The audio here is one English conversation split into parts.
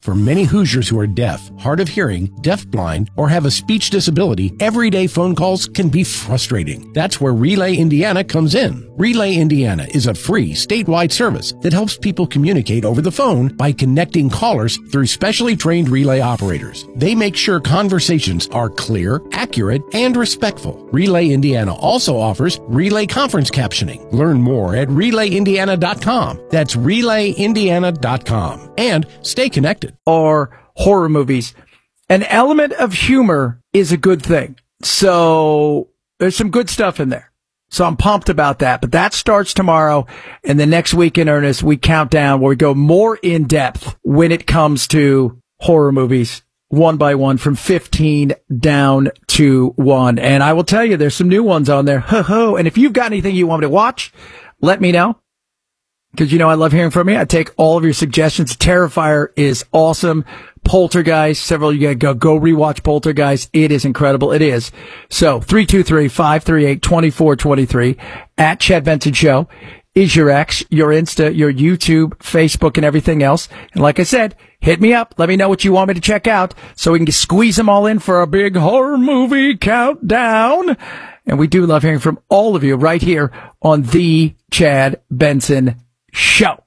For many Hoosiers who are deaf, hard of hearing, deafblind, or have a speech disability, everyday phone calls can be frustrating. That's where Relay Indiana comes in. Relay Indiana is a free statewide service that helps people communicate over the phone by connecting callers through specially trained relay operators. They make sure conversations are clear, accurate, and respectful. Relay Indiana also offers relay conference captioning. Learn more at relayindiana.com. That's relayindiana.com. And stay connected. Or horror movies. An element of humor is a good thing. So there's some good stuff in there. So I'm pumped about that. But that starts tomorrow. And the next week in earnest, we count down where we go more in depth when it comes to horror movies, one by one, from 15 down to 1. And I will tell you, there's some new ones on there. Ho-ho. And if you've got anything you want me to watch, let me know. Because, I love hearing from you. I take all of your suggestions. Terrifier is awesome. Poltergeist, several of you go rewatch Poltergeist. It is incredible. It is. So, 323-538-2423 at Chad Benson Show is your X, your Insta, your YouTube, Facebook, and everything else. And like I said, hit me up. Let me know what you want me to check out so we can squeeze them all in for a big horror movie countdown. And we do love hearing from all of you right here on the Chad Benson Show.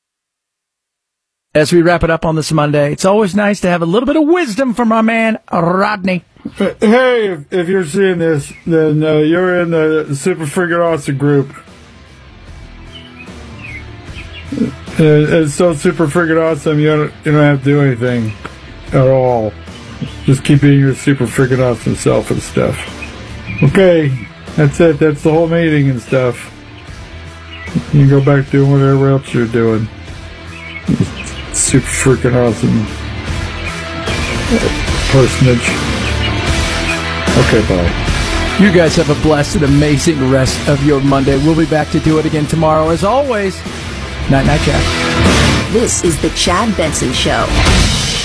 As we wrap it up on this Monday, it's always nice to have a little bit of wisdom from our man, Rodney. Hey, if you're seeing this, then you're in the Super Freaking Awesome group. It's so super freaking awesome, you don't have to do anything at all. Just keep being your super freaking awesome self and stuff. Okay, that's it. That's the whole meeting and stuff. You can go back doing whatever else you're doing. Super freaking awesome personage. Okay, bye. You guys have a blessed and amazing rest of your Monday. We'll be back to do it again tomorrow. As always, night, Chad. This is the Chad Benson Show.